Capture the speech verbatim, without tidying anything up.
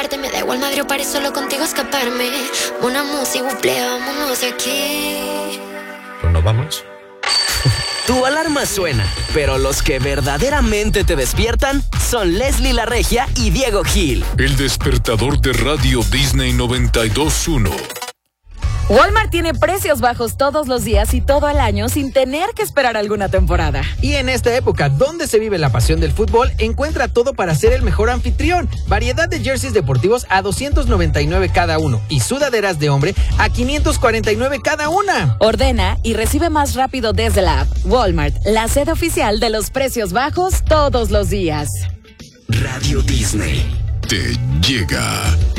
Me da igual madre o paré solo contigo escaparme. Una música, buple, vámonos de aquí. ¿Pues nos vamos? Tu alarma suena, pero los que verdaderamente te despiertan son Leslie La Regia y Diego Gil. El despertador de Radio Disney noventa y dos punto uno. Walmart tiene precios bajos todos los días y todo el año sin tener que esperar alguna temporada. Y en esta época, donde se vive la pasión del fútbol, encuentra todo para ser el mejor anfitrión. Variedad de jerseys deportivos a doscientos noventa y nueve cada uno y sudaderas de hombre a quinientos cuarenta y nueve cada una. Ordena y recibe más rápido desde la app. Walmart, la sede oficial de los precios bajos todos los días. Radio Disney te llega.